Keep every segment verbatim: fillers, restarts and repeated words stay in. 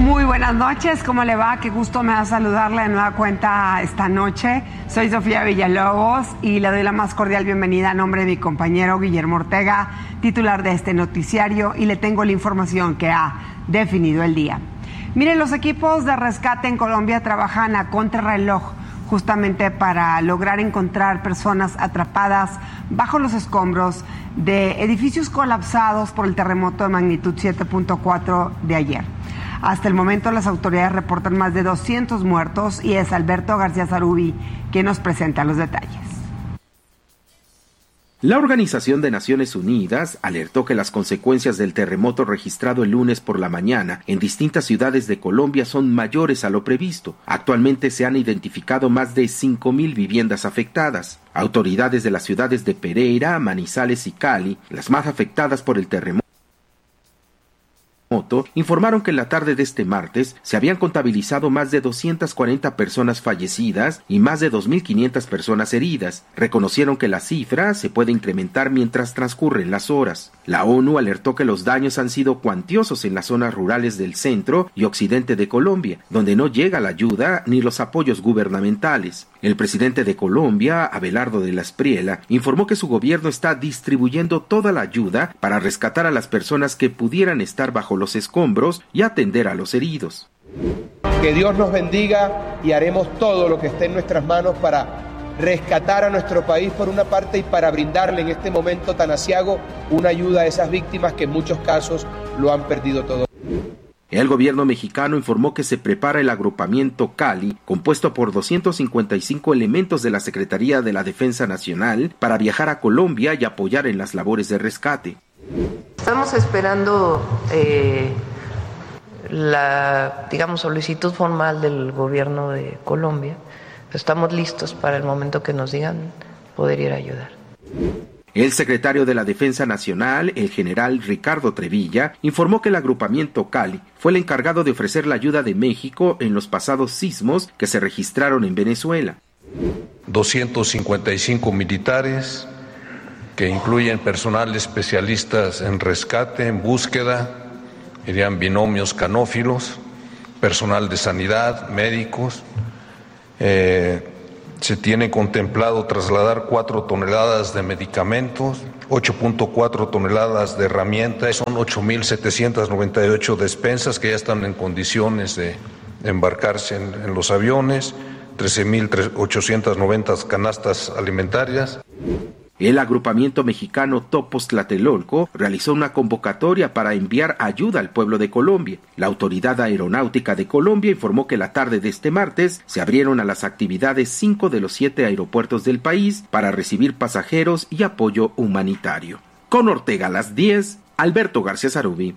Muy buenas noches, ¿cómo le va? Qué gusto me da saludarle de nueva cuenta esta noche. Soy Sofía Villalobos y le doy la más cordial bienvenida a nombre de mi compañero Guillermo Ortega, titular de este noticiario, y le tengo la información que ha definido el día. Miren, los equipos de rescate en Colombia trabajan a contrarreloj justamente para lograr encontrar personas atrapadas bajo los escombros de edificios colapsados por el terremoto de magnitud siete punto cuatro de ayer. Hasta el momento las autoridades reportan más de doscientos muertos y es Alberto García Zarubi quien nos presenta los detalles. La Organización de Naciones Unidas alertó que las consecuencias del terremoto registrado el lunes por la mañana en distintas ciudades de Colombia son mayores a lo previsto. Actualmente se han identificado más de cinco mil viviendas afectadas. Autoridades de las ciudades de Pereira, Manizales y Cali, las más afectadas por el terremoto, informaron que en la tarde de este martes se habían contabilizado más de doscientas cuarenta personas fallecidas y más de dos mil quinientas personas heridas. Reconocieron que la cifra se puede incrementar mientras transcurren las horas. La ONU alertó que los daños han sido cuantiosos en las zonas rurales del centro y occidente de Colombia, donde no llega la ayuda ni los apoyos gubernamentales. El presidente de Colombia, Abelardo de la Espriella, informó que su gobierno está distribuyendo toda la ayuda para rescatar a las personas que pudieran estar bajo los escombros y atender a los heridos. Que Dios nos bendiga y haremos todo lo que esté en nuestras manos para rescatar a nuestro país por una parte y para brindarle en este momento tan aciago una ayuda a esas víctimas que en muchos casos lo han perdido todo. El gobierno mexicano informó que se prepara el agrupamiento Cali, compuesto por doscientos cincuenta y cinco elementos de la Secretaría de la Defensa Nacional, para viajar a Colombia y apoyar en las labores de rescate. Estamos esperando eh, la, digamos, solicitud formal del gobierno de Colombia. Estamos listos para el momento que nos digan poder ir a ayudar. El secretario de la Defensa Nacional, el general Ricardo Trevilla, informó que el agrupamiento Cali fue el encargado de ofrecer la ayuda de México en los pasados sismos que se registraron en Venezuela. doscientos cincuenta y cinco militares, que incluyen personal especialistas en rescate, en búsqueda, irían binomios canófilos, personal de sanidad, médicos. Eh, Se tiene contemplado trasladar cuatro toneladas de medicamentos, ocho punto cuatro toneladas de herramientas, son ocho mil setecientas noventa y ocho despensas que ya están en condiciones de embarcarse en, en los aviones, trece mil ochocientas noventa canastas alimentarias. El agrupamiento mexicano Topos Tlatelolco realizó una convocatoria para enviar ayuda al pueblo de Colombia. La Autoridad Aeronáutica de Colombia informó que la tarde de este martes se abrieron a las actividades cinco de los siete aeropuertos del país para recibir pasajeros y apoyo humanitario. Con Ortega a las diez, Alberto García Zarubi.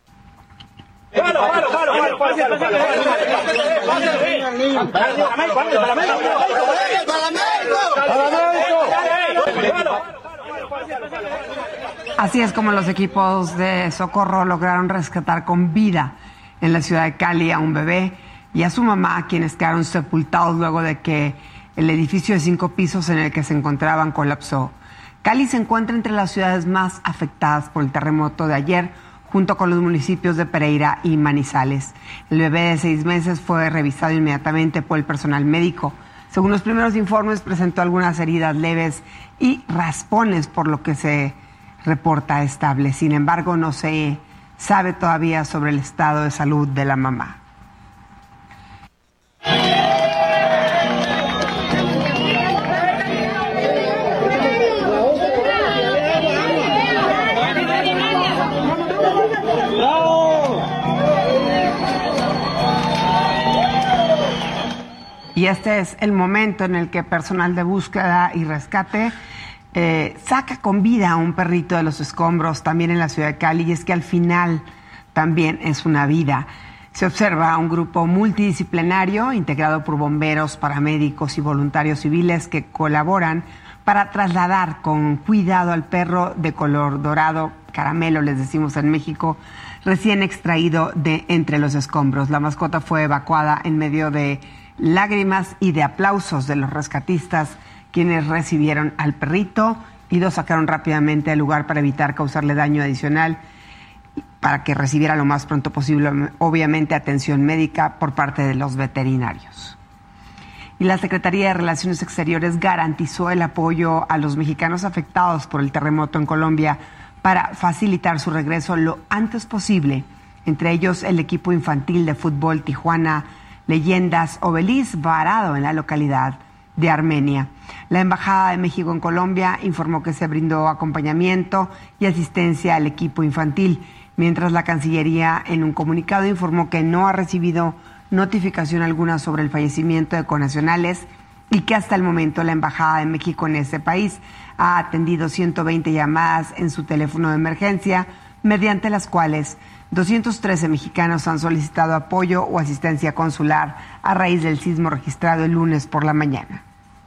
Así es como los equipos de socorro lograron rescatar con vida en la ciudad de Cali a un bebé y a su mamá, quienes quedaron sepultados luego de que el edificio de cinco pisos en el que se encontraban colapsó. Cali se encuentra entre las ciudades más afectadas por el terremoto de ayer, junto con los municipios de Pereira y Manizales. El bebé de seis meses fue revisado inmediatamente por el personal médico. Según los primeros informes, presentó algunas heridas leves y raspones, por lo que se reporta estable. Sin embargo, no se sabe todavía sobre el estado de salud de la mamá. Y este es el momento en el que personal de búsqueda y rescate eh, saca con vida a un perrito de los escombros también en la ciudad de Cali, y es que al final también es una vida. Se observa un grupo multidisciplinario integrado por bomberos, paramédicos y voluntarios civiles que colaboran para trasladar con cuidado al perro de color dorado, caramelo les decimos en México, recién extraído de entre los escombros. La mascota fue evacuada en medio de lágrimas y de aplausos de los rescatistas, quienes recibieron al perrito y lo sacaron rápidamente al lugar para evitar causarle daño adicional. para que recibiera lo más pronto posible, obviamente, atención médica por parte de los veterinarios. Y la Secretaría de Relaciones Exteriores garantizó el apoyo a los mexicanos afectados por el terremoto en Colombia para facilitar su regreso lo antes posible, entre ellos el equipo infantil de fútbol Tijuana Leyendas Obelis, varado en la localidad de Armenia. La Embajada de México en Colombia informó que se brindó acompañamiento y asistencia al equipo infantil, mientras la Cancillería en un comunicado informó que no ha recibido notificación alguna sobre el fallecimiento de connacionales y que hasta el momento la Embajada de México en ese país ha atendido ciento veinte llamadas en su teléfono de emergencia, mediante las cuales doscientos trece mexicanos han solicitado apoyo o asistencia consular a raíz del sismo registrado el lunes por la mañana.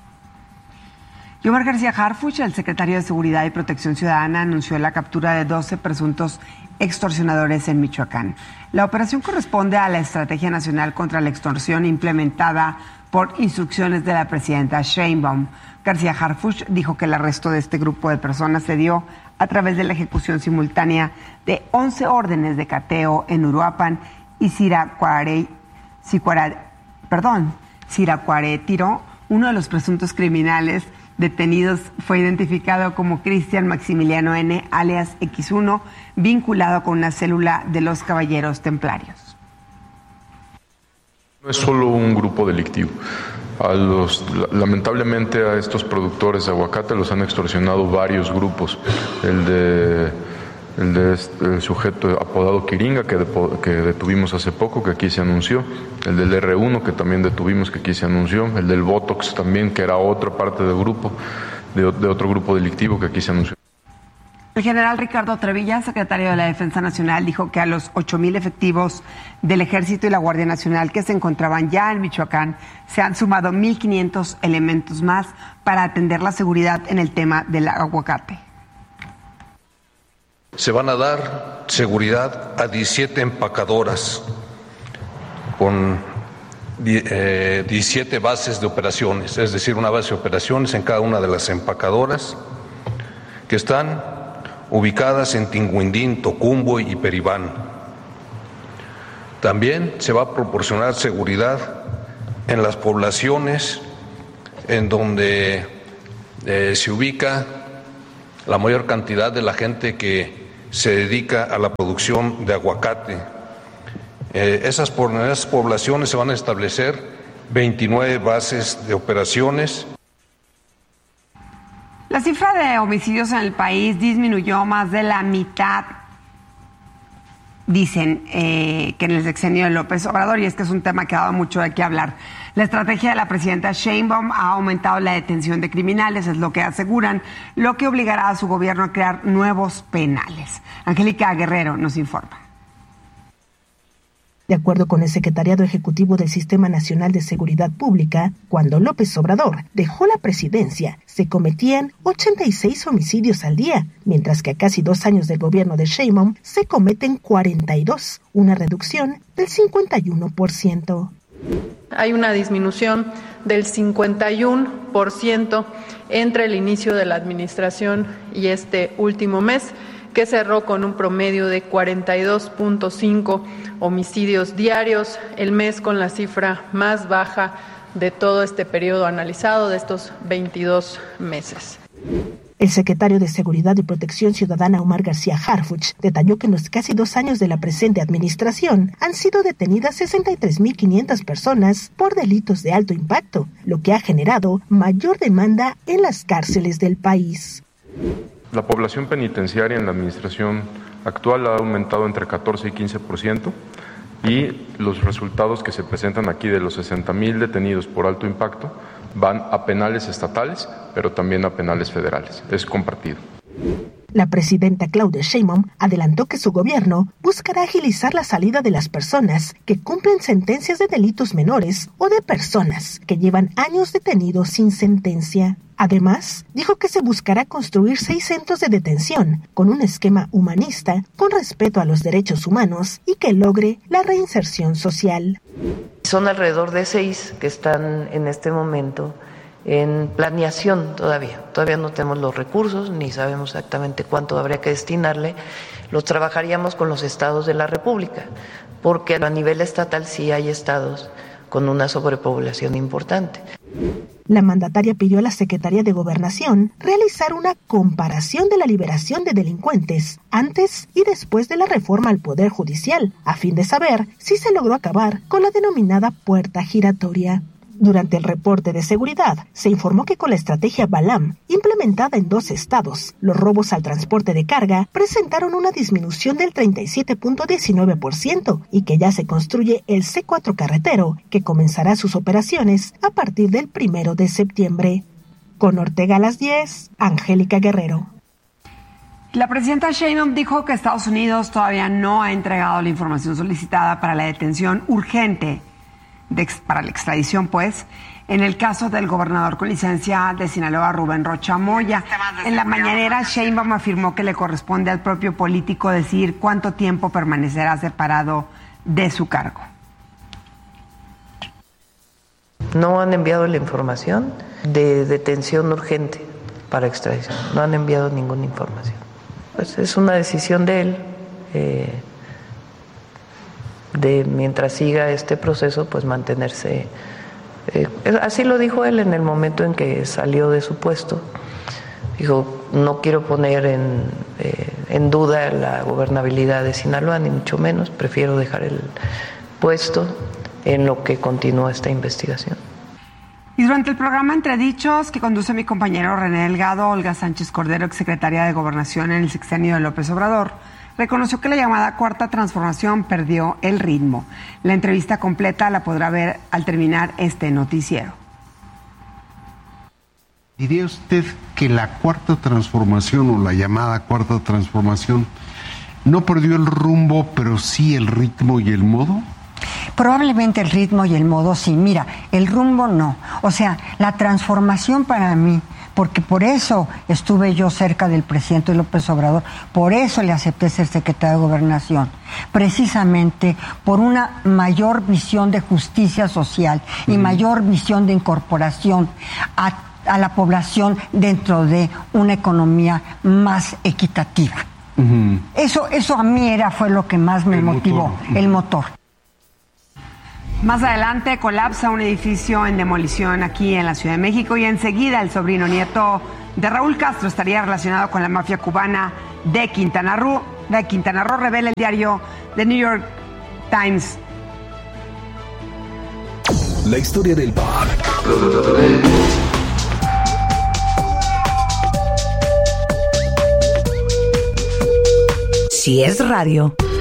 Omar García Harfuch, el secretario de Seguridad y Protección Ciudadana, anunció la captura de doce presuntos extorsionadores en Michoacán. La operación corresponde a la Estrategia Nacional contra la Extorsión implementada por instrucciones de la presidenta Sheinbaum. García Harfuch dijo que el arresto de este grupo de personas se dio a través de la ejecución simultánea de once órdenes de cateo en Uruapan y Siracuare, perdón, Siracuaretiro. Uno de los presuntos criminales detenidos fue identificado como Cristian Maximiliano N., alias equis uno, vinculado con una célula de los Caballeros Templarios. No es solo un grupo delictivo. A los, lamentablemente a estos productores de aguacate los han extorsionado varios grupos. El de el, de este, el sujeto apodado Quiringa, que, de, que detuvimos hace poco, que aquí se anunció, el del erre uno, que también detuvimos, que aquí se anunció, el del Botox también, que era otra parte del grupo, de, de otro grupo delictivo que aquí se anunció. El general Ricardo Trevilla, secretario de la Defensa Nacional, dijo que a los ocho mil efectivos del Ejército y la Guardia Nacional que se encontraban ya en Michoacán se han sumado mil quinientos elementos más para atender la seguridad en el tema del aguacate. Se van a dar seguridad a diecisiete empacadoras con eh, diecisiete bases de operaciones, es decir, una base de operaciones en cada una de las empacadoras que están ubicadas en Tinguindín, Tocumbo y Peribán. También se va a proporcionar seguridad en las poblaciones en donde eh, se ubica la mayor cantidad de la gente que se dedica a la producción de aguacate. Eh, esas, por, en esas poblaciones se van a establecer veintinueve bases de operaciones. La cifra de homicidios en el país disminuyó más de la mitad, dicen, eh, que en el sexenio de López Obrador, y es que es un tema que ha dado mucho de qué hablar. La estrategia de la presidenta Sheinbaum ha aumentado la detención de criminales, es lo que aseguran, lo que obligará a su gobierno a crear nuevos penales. Angélica Guerrero nos informa. De acuerdo con el Secretariado Ejecutivo del Sistema Nacional de Seguridad Pública, cuando López Obrador dejó la presidencia, se cometían ochenta y seis homicidios al día, mientras que a casi dos años del gobierno de Sheinbaum se cometen cuarenta y dos, una reducción del cincuenta y uno por ciento. Hay una disminución del cincuenta y uno por ciento entre el inicio de la administración y este último mes, que cerró con un promedio de cuarenta y dos punto cinco homicidios diarios, el mes con la cifra más baja de todo este periodo analizado, de estos veintidós meses. El secretario de Seguridad y Protección Ciudadana, Omar García Harfuch, detalló que en los casi dos años de la presente administración han sido detenidas sesenta y tres mil quinientas personas por delitos de alto impacto, lo que ha generado mayor demanda en las cárceles del país. La población penitenciaria en la administración actual ha aumentado entre catorce y quince por ciento y los resultados que se presentan aquí de los sesenta mil detenidos por alto impacto van a penales estatales, pero también a penales federales. Es compartido. La presidenta Claudia Sheinbaum adelantó que su gobierno buscará agilizar la salida de las personas que cumplen sentencias de delitos menores o de personas que llevan años detenidos sin sentencia. Además, dijo que se buscará construir seis centros de detención con un esquema humanista con respeto a los derechos humanos y que logre la reinserción social. Son alrededor de seis que están en este momento en planeación todavía. Todavía no tenemos los recursos ni sabemos exactamente cuánto habría que destinarle. Lo trabajaríamos con los estados de la República, porque a nivel estatal sí hay estados con una sobrepoblación importante. La mandataria pidió a la Secretaría de Gobernación realizar una comparación de la liberación de delincuentes antes y después de la reforma al Poder Judicial, a fin de saber si se logró acabar con la denominada puerta giratoria. Durante el reporte de seguridad, se informó que con la estrategia Balam, implementada en dos estados, los robos al transporte de carga presentaron una disminución del treinta y siete punto diecinueve por ciento y que ya se construye el C cuatro carretero, que comenzará sus operaciones a partir del primero de septiembre. Con Ortega a las diez, Angélica Guerrero. La presidenta Sheinbaum dijo que Estados Unidos todavía no ha entregado la información solicitada para la detención urgente De, para la extradición, pues, en el caso del gobernador con licencia de Sinaloa, Rubén Rocha Moya. En la mañanera, Sheinbaum afirmó que le corresponde al propio político decidir cuánto tiempo permanecerá separado de su cargo. No han enviado la información de detención urgente para extradición. No han enviado ninguna información. Pues es una decisión de él. Eh, de mientras siga este proceso, pues mantenerse, eh, así lo dijo él en el momento en que salió de su puesto. Dijo, no quiero poner en, eh, en duda la gobernabilidad de Sinaloa, ni mucho menos, prefiero dejar el puesto en lo que continúa esta investigación. Y durante el programa Entre Dichos, que conduce mi compañero René Delgado, Olga Sánchez Cordero, exsecretaria de Gobernación en el sexenio de López Obrador, reconoció que la llamada Cuarta Transformación perdió el ritmo. La entrevista completa la podrá ver al terminar este noticiero. ¿Diría usted que la Cuarta Transformación o la llamada Cuarta Transformación no perdió el rumbo, pero sí el ritmo y el modo? Probablemente el ritmo y el modo sí. Mira, el rumbo no. O sea, la transformación para mí, porque por eso estuve yo cerca del presidente López Obrador, por eso le acepté ser secretario de Gobernación, precisamente por una mayor visión de justicia social y uh-huh. mayor visión de incorporación a, a la población dentro de una economía más equitativa. Uh-huh. Eso, eso a mí era, fue lo que más me el motivó, motor. el motor. Más adelante colapsa un edificio en demolición aquí en la Ciudad de México y enseguida el sobrino nieto de Raúl Castro estaría relacionado con la mafia cubana de Quintana Roo. De Quintana Roo, revela el diario The New York Times. La historia del pop. Si es radio,